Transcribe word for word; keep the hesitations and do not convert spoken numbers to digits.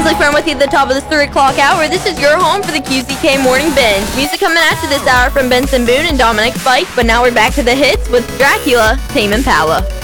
Leslie Fern with you at the top of this three o'clock hour. This is your home for the Q C K Morning Binge. Music coming after this hour from Benson Boone and Dominic Fike, but now we're back to the hits with Dracula, Tame Impala.